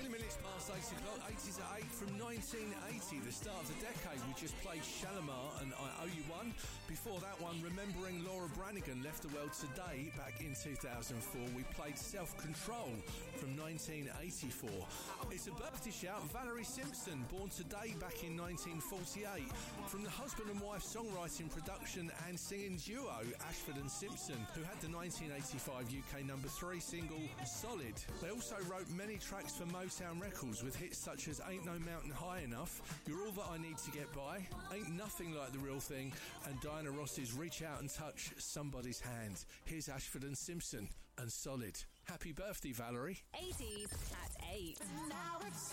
20 minutes past 8 o'clock, 80s at 8 from 1980, the start of the decade. We just played Shalimar and I Owe You One. Before that one, Remembering Laura Branigan left the world today back in 2004. We played Self Control from 1984. It's a birthday shout. Valerie Simpson, born today back in 1948. From the husband and wife songwriting, production and singing duo Ashford and Simpson, who had the 1985 UK number 3 single Solid. They also wrote many tracks for Motown Records with hits such as Ain't No Mountain High Enough, You're All That I Need to Get By, Ain't Nothing Like the Real Thing, and Diana Ross's Reach Out and Touch Somebody's Hand. Here's Ashford and Simpson and Solid. Happy birthday, Valerie. 80s at 8. Now it's